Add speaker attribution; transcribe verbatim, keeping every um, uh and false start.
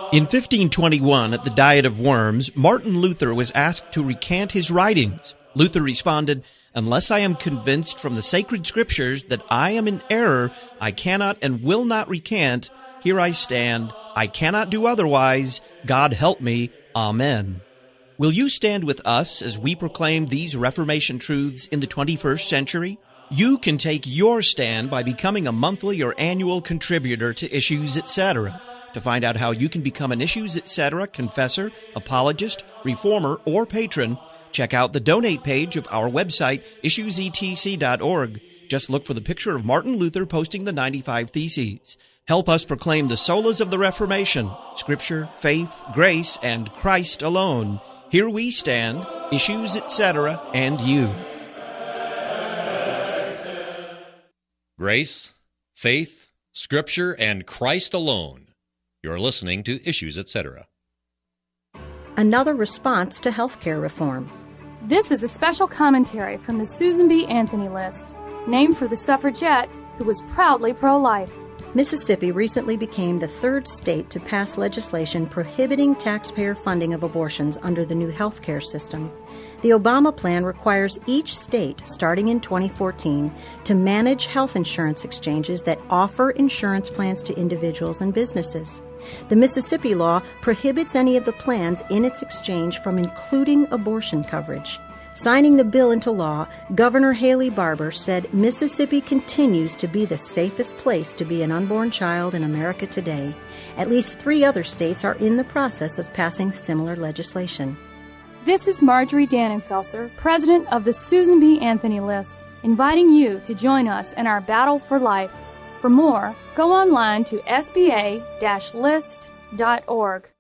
Speaker 1: In fifteen twenty-one, at the Diet of Worms, Martin Luther was asked to recant his writings. Luther responded, "Unless I am convinced from the sacred scriptures that I am in error, I cannot and will not recant. Here I stand. I cannot do otherwise. God help me. Amen." Will you stand with us as we proclaim these Reformation truths in the twenty-first century? You can take your stand by becoming a monthly or annual contributor to Issues, et cetera. To find out how you can become an Issues, et cetera confessor, apologist, reformer, or patron, check out the donate page of our website, issues e t c dot org. Just look for the picture of Martin Luther posting the ninety-five Theses. Help us proclaim the solas of the Reformation, Scripture, faith, grace, and Christ alone. Here we stand, Issues, et cetera, and you.
Speaker 2: Grace, faith, Scripture, and Christ alone. You're listening to Issues, et cetera.
Speaker 3: Another response to healthcare reform.
Speaker 4: This is a special commentary from the Susan B. Anthony List, named for the suffragette who was proudly pro-life.
Speaker 3: Mississippi recently became the third state to pass legislation prohibiting taxpayer funding of abortions under the new healthcare system. The Obama plan requires each state, starting in twenty fourteen, to manage health insurance exchanges that offer insurance plans to individuals and businesses. The Mississippi law prohibits any of the plans in its exchange from including abortion coverage. Signing the bill into law, Governor Haley Barbour said Mississippi continues to be the safest place to be an unborn child in America today. At least three other states are in the process of passing similar legislation.
Speaker 4: This is Marjorie Dannenfelser, president of the Susan B. Anthony List, inviting you to join us in our battle for life. For more, go online to s b a dash list dot org.